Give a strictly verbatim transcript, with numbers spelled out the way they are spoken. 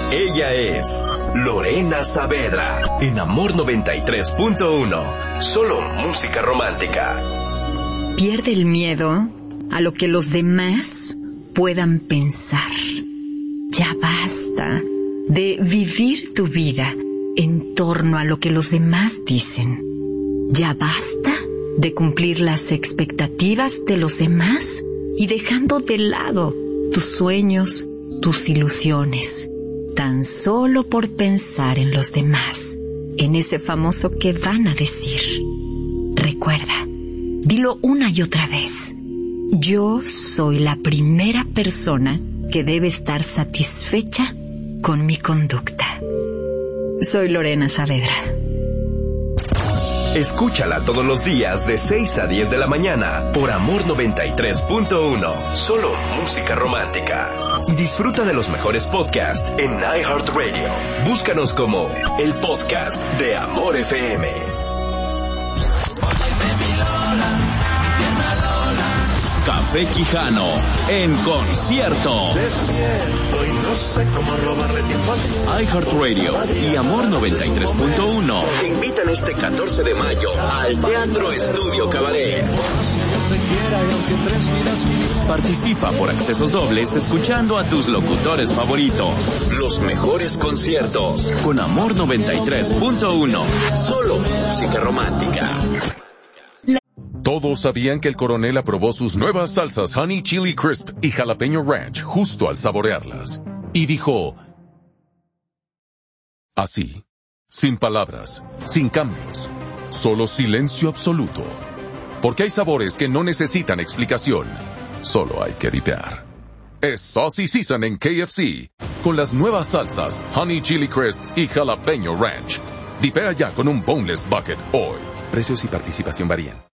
Ella es Lorena Saavedra, en Amor noventa y tres punto uno. Solo música romántica. Pierde el miedo a lo que los demás puedan pensar. Ya basta de vivir tu vida en torno a lo que los demás dicen. Ya basta de cumplir las expectativas de los demás y dejando de lado tus sueños, tus ilusiones, tan solo por pensar en los demás, en ese famoso que van a decir. Recuerda, dilo una y otra vez. Yo soy la primera persona que debe estar satisfecha con mi conducta. Soy Lorena Saavedra. Escúchala todos los días de seis a diez de la mañana por Amor noventa y tres punto uno. Solo música romántica. Disfruta de los mejores podcasts en iHeartRadio. Búscanos como el podcast de Amor F M. Café Quijano en concierto. Despierto y no sé cómo robarle tiempo al iHeartRadio y Amor noventa y tres punto uno te invitan este catorce de mayo al Teatro Estudio Cabaret. Participa por accesos dobles escuchando a tus locutores favoritos. Los mejores conciertos con Amor noventa y tres punto uno. Solo música romántica. Todos sabían que el coronel aprobó sus nuevas salsas Honey Chili Crisp y Jalapeño Ranch justo al saborearlas. Y dijo, así, sin palabras, sin cambios, solo silencio absoluto. Porque hay sabores que no necesitan explicación, solo hay que dipear. Es Saucy Season en K F C, con las nuevas salsas Honey Chili Crisp y Jalapeño Ranch. Dipea ya con un Boneless Bucket hoy. Precios y participación varían.